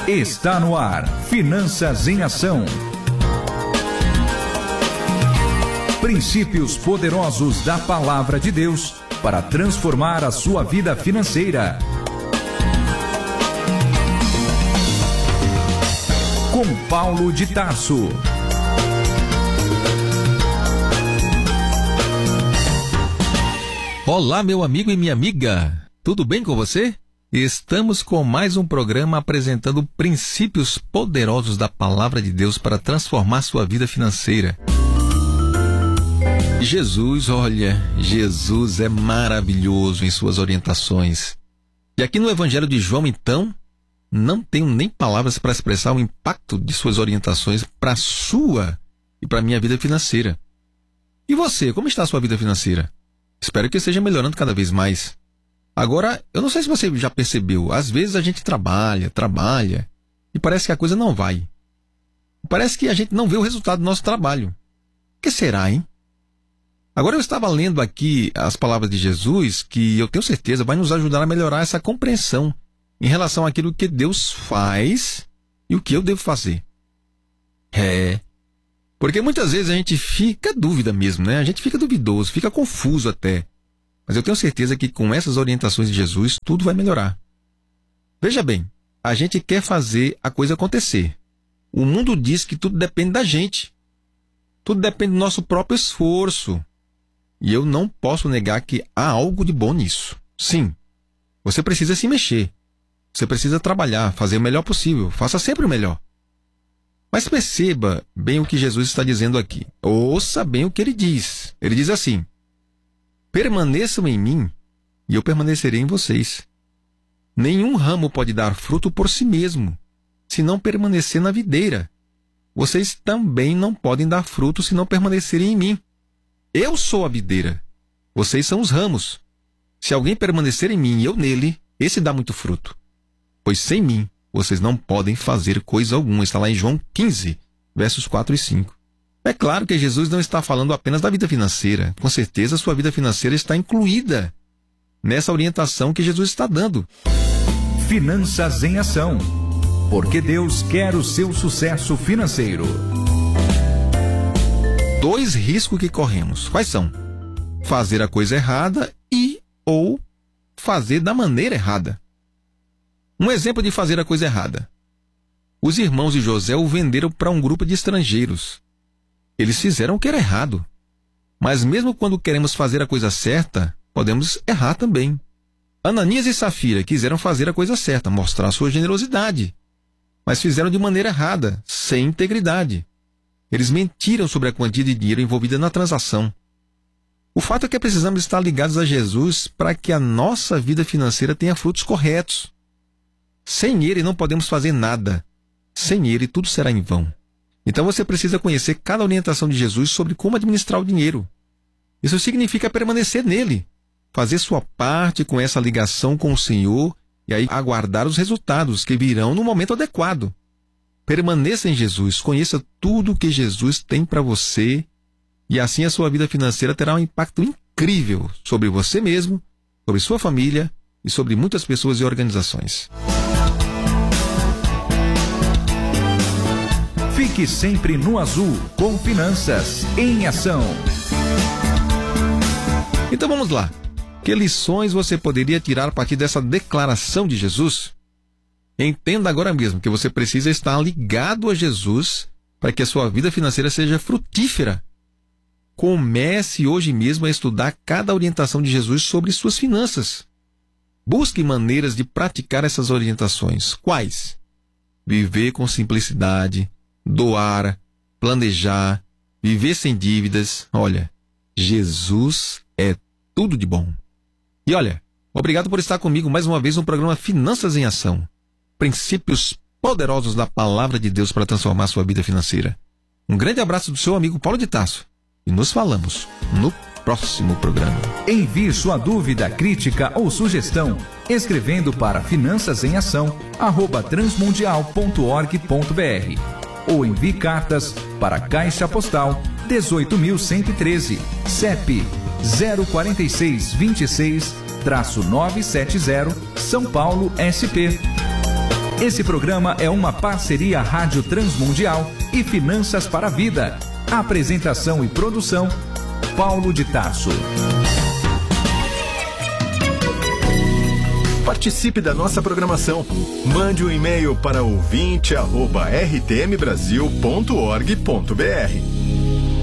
Está no ar, Finanças em Ação. Princípios poderosos da Palavra de Deus para transformar a sua vida financeira. Com Paulo de Tarso. Olá, meu amigo e minha amiga. Tudo bem com você? Estamos com mais um programa apresentando princípios poderosos da Palavra de Deus para transformar sua vida financeira. Jesus é maravilhoso em suas orientações. E aqui no Evangelho de João, então, não tenho nem palavras para expressar o impacto de suas orientações para a sua e para a minha vida financeira. E você, como está a sua vida financeira? Espero que esteja melhorando cada vez mais. Agora, eu não sei se você já percebeu, às vezes a gente trabalha, e parece que a coisa não vai. Parece que a gente não vê o resultado do nosso trabalho. O que será, hein? Agora eu estava lendo aqui as palavras de Jesus, que eu tenho certeza vai nos ajudar a melhorar essa compreensão em relação àquilo que Deus faz e o que eu devo fazer. Porque muitas vezes a gente fica dúvida mesmo, né? A gente fica duvidoso, fica confuso até. Mas eu tenho certeza que com essas orientações de Jesus, tudo vai melhorar. Veja bem, a gente quer fazer a coisa acontecer. O mundo diz que tudo depende da gente. Tudo depende do nosso próprio esforço. E eu não posso negar que há algo de bom nisso. Sim, você precisa se mexer. Você precisa trabalhar, fazer o melhor possível. Faça sempre o melhor. Mas perceba bem o que Jesus está dizendo aqui. Ouça bem o que ele diz. Ele diz assim: permaneçam em mim e eu permanecerei em vocês. Nenhum ramo pode dar fruto por si mesmo, se não permanecer na videira. Vocês também não podem dar fruto se não permanecerem em mim. Eu sou a videira, vocês são os ramos. Se alguém permanecer em mim e eu nele, esse dá muito fruto. Pois sem mim, vocês não podem fazer coisa alguma. Está lá em João 15, versos 4 e 5. É claro que Jesus não está falando apenas da vida financeira. Com certeza, sua vida financeira está incluída nessa orientação que Jesus está dando. Finanças em Ação. Porque Deus quer o seu sucesso financeiro. 2 riscos que corremos. Quais são? Fazer a coisa errada ou fazer da maneira errada. Um exemplo de fazer a coisa errada. Os irmãos de José o venderam para um grupo de estrangeiros. Eles fizeram o que era errado. Mas mesmo quando queremos fazer a coisa certa, podemos errar também. Ananias e Safira quiseram fazer a coisa certa, mostrar sua generosidade. Mas fizeram de maneira errada, sem integridade. Eles mentiram sobre a quantia de dinheiro envolvida na transação. O fato é que precisamos estar ligados a Jesus para que a nossa vida financeira tenha frutos corretos. Sem Ele não podemos fazer nada. Sem Ele tudo será em vão. Então você precisa conhecer cada orientação de Jesus sobre como administrar o dinheiro. Isso significa permanecer nele, fazer sua parte com essa ligação com o Senhor e aí aguardar os resultados que virão no momento adequado. Permaneça em Jesus, conheça tudo o que Jesus tem para você e assim a sua vida financeira terá um impacto incrível sobre você mesmo, sobre sua família e sobre muitas pessoas e organizações. Fique sempre no azul com Finanças em Ação. Então vamos lá. Que lições você poderia tirar a partir dessa declaração de Jesus? Entenda agora mesmo que você precisa estar ligado a Jesus para que a sua vida financeira seja frutífera. Comece hoje mesmo a estudar cada orientação de Jesus sobre suas finanças. Busque maneiras de praticar essas orientações. Quais? Viver com simplicidade, doar, planejar, viver sem dívidas. Olha, Jesus é tudo de bom. E olha, obrigado por estar comigo mais uma vez no programa Finanças em Ação. Princípios poderosos da Palavra de Deus para transformar sua vida financeira. Um grande abraço do seu amigo Paulo de Tarso. E nos falamos no próximo programa. Envie sua dúvida, crítica ou sugestão escrevendo para finançasemAção@transmundial.org.br ou envie cartas para Caixa Postal 18.113, CEP 04626-970, São Paulo, SP. Esse programa é uma parceria Rádio Transmundial e Finanças para a Vida. Apresentação e produção, Paulo de Tarso. Participe da nossa programação. Mande um e-mail para ouvinte@rtmbrasil.org.br.